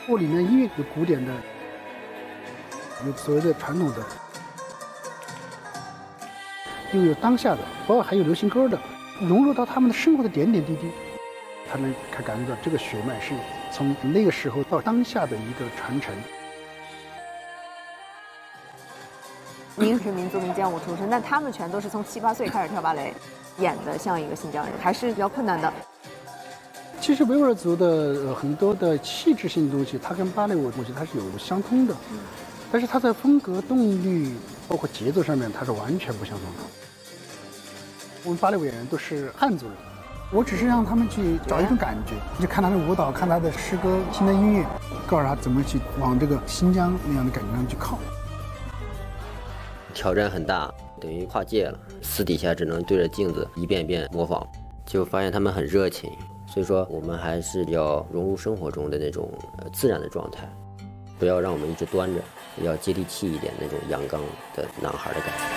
我里面音乐有古典的，有所谓的传统的，又有当下的，包括还有流行歌的，融入到他们的生活的点点滴滴，他们感觉到这个血脉是从那个时候到当下的一个传承。 您是民族民间舞出身，但他们全都是从7、8岁开始跳芭蕾，演的像一个新疆人，还是比较困难的。 其实维吾尔族的很多的气质性的东西，它跟芭蕾舞我觉得它是有相通的，但是它在风格、动律，包括节奏上面，它是完全不相同的。我们芭蕾舞演员都是汉族人，我只是让他们去找一种感觉，就看他的舞蹈，看他的诗歌、新的音乐，告诉他怎么去往这个新疆那样的感觉上去靠。 挑战很大，等于跨界了。私底下只能对着镜子一遍一遍模仿，就发现他们很热情。所以说，我们还是要融入生活中的那种自然的状态，不要让我们一直端着，要接地气一点那种阳刚的男孩的感觉。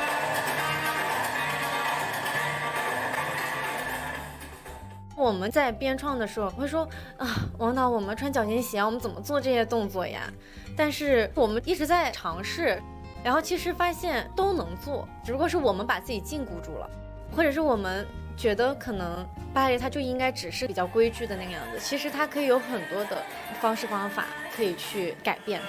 我们在编创的时候会说啊，王导，我们穿脚尖鞋，我们怎么做这些动作呀？但是我们一直在尝试，然后其实发现都能做，只不过是我们把自己禁锢住了，或者是我们觉得可能芭蕾它就应该只是比较规矩的那个样子，其实它可以有很多的方式方法可以去改变它。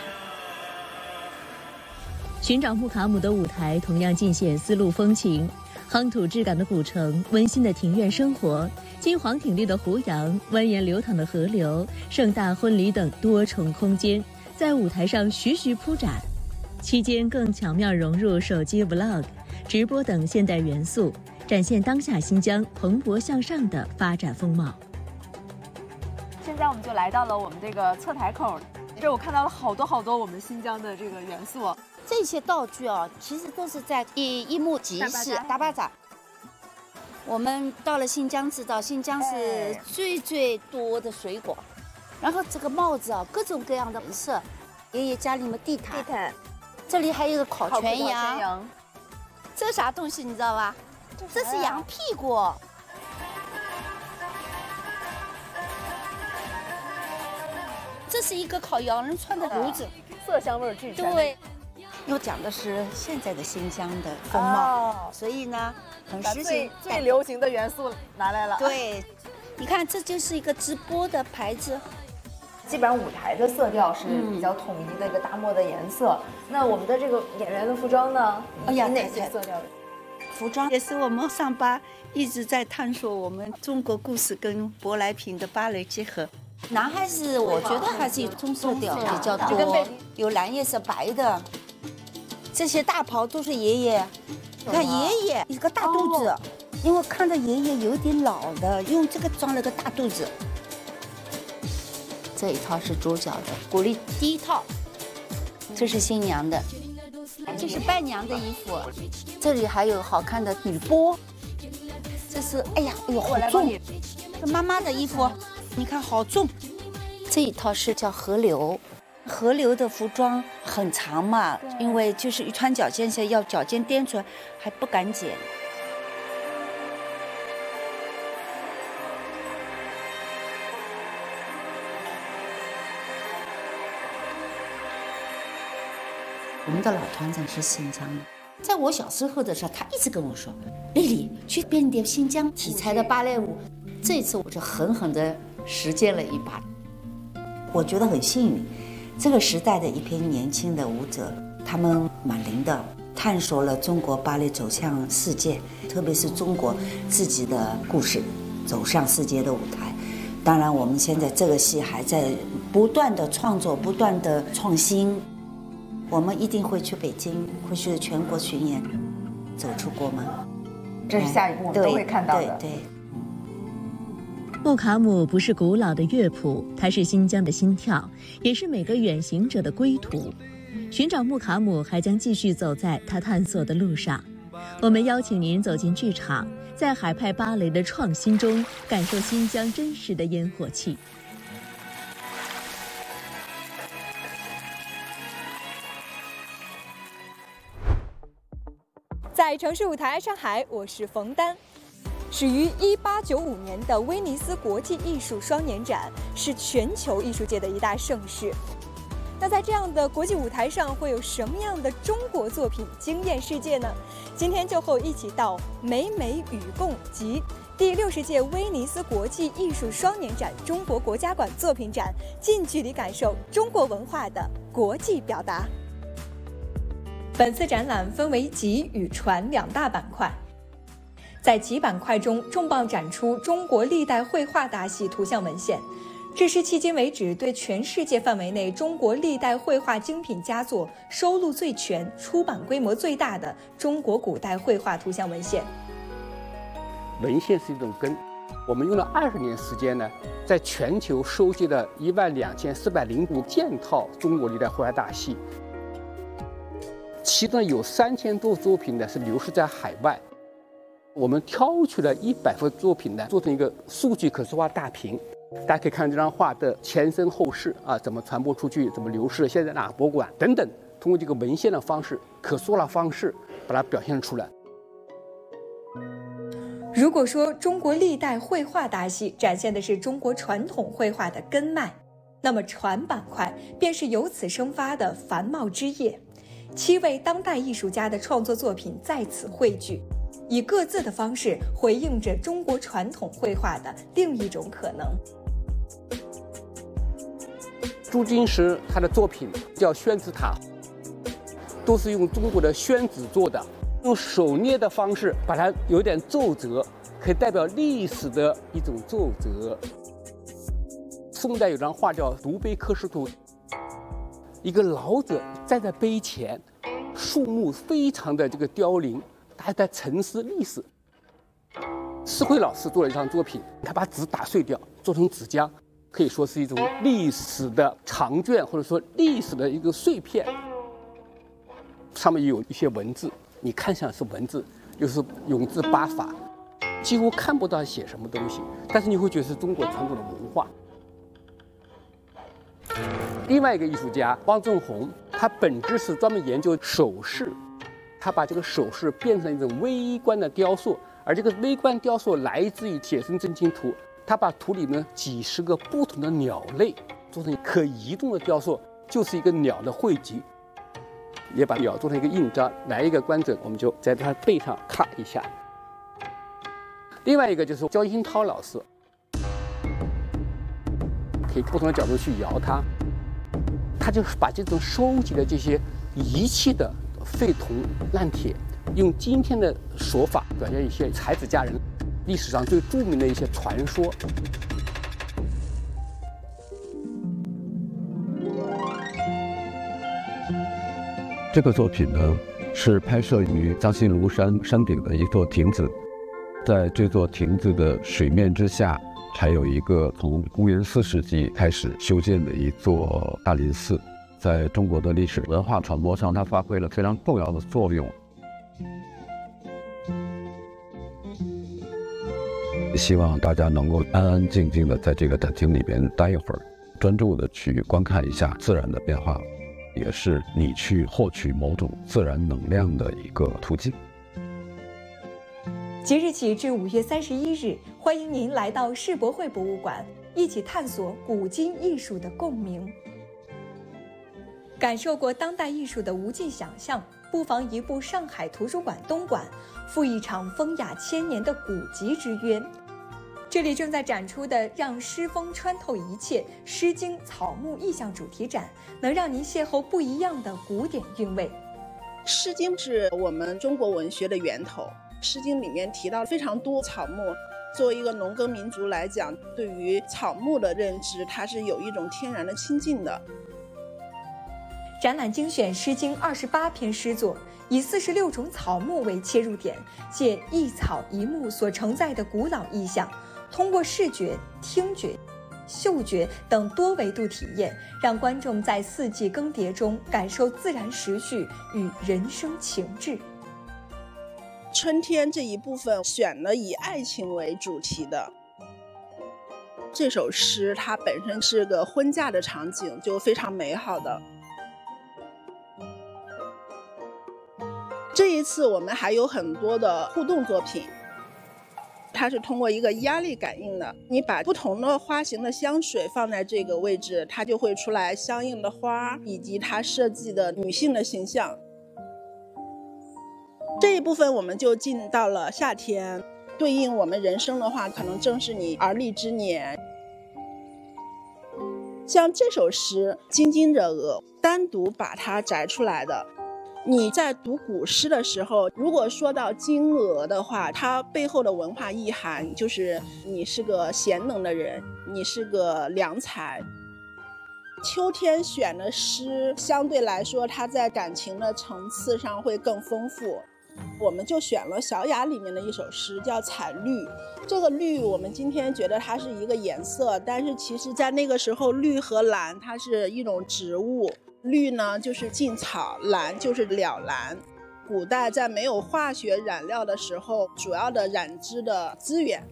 寻找穆卡姆的舞台同样尽显丝路风情，夯土质感的古城，温馨的庭院生活，金黄挺立的湖洋，蜿蜒流淌的河流，盛大婚礼等多重空间在舞台上徐徐铺展，期间更巧妙融入手机 vlog、直播等现代元素，展现当下新疆蓬勃向上的发展风貌。 现在我们就来到了我们这个侧台口，这我看到了好多我们新疆的这个元素。 这些道具啊，其实都是在一木集市大巴扎。我们到了新疆，知道新疆是最多的水果，然后这个帽子啊，各种各样的颜色。爷爷家里面地毯，这里还有个烤全羊。这啥东西你知道吧？这是羊屁股。这是一个烤羊人穿的炉子， 色香味俱全。 对。又讲的是现在的新疆的风貌，所以呢，很实行最流行的元素拿来了。 对，你看，这就是一个直播的牌子。 基本上舞台的色调是比较统一的一个大漠的颜色。那我们的这个演员的服装呢？哪些色调的？ 服装也是我们上巴一直在探索我们中国故事跟舶来品的芭蕾结合。男孩子我觉得还是棕色调比较多，有蓝叶色、白的。这些大袍都是爷爷，你看爷爷一个大肚子，因为看到爷爷有点老了，用这个装了个大肚子。这一套是主角的古丽第一套，这是新娘的，这是伴娘的衣服，这里还有好看的女波，这是哎呀好重，这妈妈的衣服，你看好重。这一套是叫河流。河流的服装很长嘛，因为就是一穿脚尖鞋要脚尖颠出来，还不敢剪。我们的老团长是新疆的，在我小时候的时候，他一直跟我说：“丽丽，去编点新疆题材的芭蕾舞。”这一次我就狠狠地实践了一把，我觉得很幸运。这个时代的一批年轻的舞者，他们蛮灵的，探索了中国芭蕾走向世界，特别是中国自己的故事走向世界的舞台。当然，我们现在这个戏还在不断的创作，不断的创新。我们一定会去北京，会去全国巡演，走出国门。 这是下一步我们都会看到的。 对。 穆卡姆不是古老的乐谱，它是新疆的心跳，也是每个远行者的归途。寻找穆卡姆还将继续走在他探索的路上。我们邀请您走进剧场，在海派芭蕾的创新中，感受新疆真实的烟火气。 在城市舞台上海，我是冯丹。 始于1895年的威尼斯国际艺术双年展是全球艺术界的一大盛事。那在这样的国际舞台上，会有什么样的中国作品惊艳世界呢？今天就和我一起到美美与共及第60届威尼斯国际艺术双年展中国国家馆作品展，近距离感受中国文化的国际表达。本次展览分为集与传两大板块，在集板块中重磅展出中国历代绘画大系图像文献，这是迄今为止对全世界范围内中国历代绘画精品佳作收录最全、出版规模最大的中国古代绘画图像文献。 文献是一种根，我们用了20年时间呢，在全球收集了12405件套中国历代绘画大系，其中有3000多作品呢是流失在海外。我们挑取了100幅作品呢，做成一个数据可视化大屏。大家可以看这张画的前身后世啊，怎么传播出去，怎么流失，现在哪个博物馆等等，通过这个文献的方式、可视化的方式，把它表现出来。 如果说中国历代绘画大系展现的是中国传统绘画的根脉，那么传板块便是由此生发的繁茂枝叶。7位当代艺术家的创作作品在此汇聚，以各自的方式回应着中国传统绘画的另一种可能。 朱金石他的作品叫宣纸塔，都是用中国的宣纸做的，用手捏的方式把它有点皱褶，可以代表历史的一种皱褶。宋代有张画叫《卢碑刻石图》，一个老者站在碑前，树木非常的这个凋零，大家在沉思历史。施辉老师做了一张作品，他把纸打碎掉，做成纸浆，可以说是一种历史的长卷，或者说历史的一个碎片。上面有一些文字，你看上是文字，又是永字八法，几乎看不到写什么东西，但是你会觉得是中国传统的文化。另外一个艺术家汪正红，他本质是专门研究首饰，他把这个首饰变成一种微观的雕塑，而这个微观雕塑来自于《写生真经图》，他把图里面几十个不同的鸟类做成可移动的雕塑，就是一个鸟的汇集，也把鸟做成一个印章。来一个观者，我们就在他背上咔一下。另外一个就是焦兴涛老师，可以不同的角度去摇它，他就把这种收集的这些遗弃的废铜烂铁，用今天的手法表现一些才子佳人历史上最著名的一些传说。 这个作品呢，是拍摄于江西庐山山顶的一座亭子，在这座亭子的水面之下，还有一个从公元4世纪开始修建的一座大林寺，在中国的历史文化传播上，它发挥了非常重要的作用。希望大家能够安安静静的在这个展厅里边待一会儿，专注的去观看一下自然的变化，也是你去获取某种自然能量的一个途径。 即日起至5月31日，欢迎您来到世博会博物馆，一起探索古今艺术的共鸣。感受过当代艺术的无尽想象，不妨移步上海图书馆东馆，赴一场风雅千年的古籍之约。这里正在展出的“让诗风穿透一切”诗经草木意象主题展，能让您邂逅不一样的古典韵味。 诗经是我们中国文学的源头，诗经里面提到非常多草木。作为一个农耕民族来讲，对于草木的认知，它是有一种天然的亲近的。 展览精选诗经28篇诗作，以46种草木为切入点，借一草一木所承载的古老意象，通过视觉、听觉、嗅觉等多维度体验，让观众在四季更迭中感受自然时序与人生情志。 春天这一部分选了以爱情为主题的。这首诗它本身是个婚嫁的场景，就非常美好的。这一次我们还有很多的互动作品， 它是通过一个压力感应的，你把不同的花型的香水放在这个位置，它就会出来相应的花以及它设计的女性的形象。这一部分我们就进到了夏天，对应我们人生的话，可能正是你而立之年。像这首诗《津津者鹅》，单独把它摘出来的。你在读古诗的时候，如果说到金鹅的话，它背后的文化意涵就是你是个贤能的人，你是个良才。秋天选的诗相对来说，它在感情的层次上会更丰富。我们就选了小雅里面的一首诗，叫《彩绿》。这个绿我们今天觉得它是一个颜色，但是其实在那个时候，绿和蓝它是一种植物。绿呢就是劲草，蓝就是了蓝。古代在没有化学染料的时候，主要的染织的资源。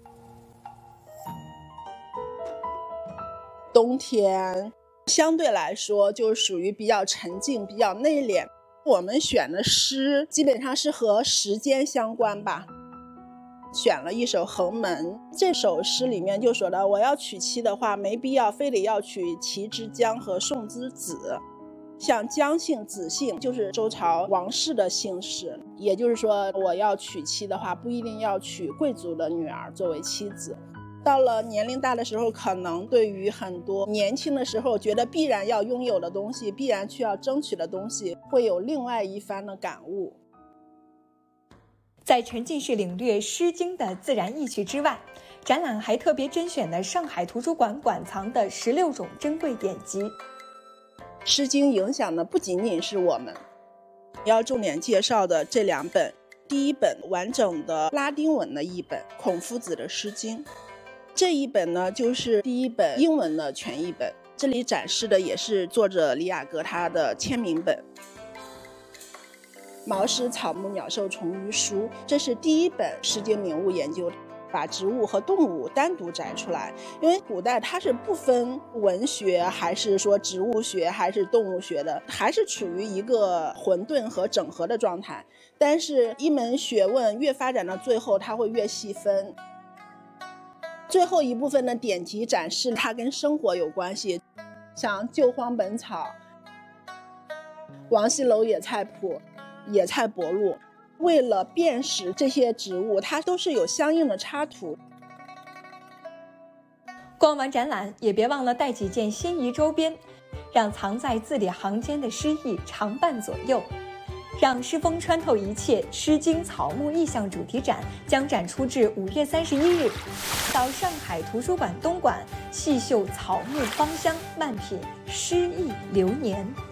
冬天相对来说就属于比较沉静、比较内敛。我们选的诗基本上是和时间相关吧。选了一首《横门》，这首诗里面就说到，我要娶妻的话，没必要非得要娶齐之姜和宋之子。像姜姓、子姓就是周朝王室的姓氏，也就是说，我要娶妻的话，不一定要娶贵族的女儿作为妻子。到了年龄大的时候，可能对于很多年轻的时候觉得必然要拥有的东西，必然需要争取的东西，会有另外一番的感悟。 在沉浸式领略《诗经》的自然意趣之外，展览还特别甄选了上海图书馆馆藏的16种珍贵典籍。《 诗经》影响的不仅仅是我们，要重点介绍的这2本，第一本完整的拉丁文的译本，孔夫子的《诗经》，这一本呢就是第一本英文的全译本，这里展示的也是作者李雅阁他的签名本。毛诗草木鸟兽虫鱼书，这是第一本诗经名物研究，把植物和动物单独摘出来。因为古代它是不分文学还是说植物学还是动物学的，还是处于一个混沌和整合的状态。但是一门学问越发展到最后，它会越细分。最后一部分的典籍展示它跟生活有关系，像《救荒本草》、王羲楼野菜谱、野菜博录，为了辨识这些植物，它都是有相应的插图。 逛完展览，也别忘了带几件心仪周边，让藏在字里行间的诗意常伴左右。让诗风穿透一切，《诗经》草木意象主题展将展出至5月31日。到上海图书馆东馆细嗅草木芳香，漫品诗意流年。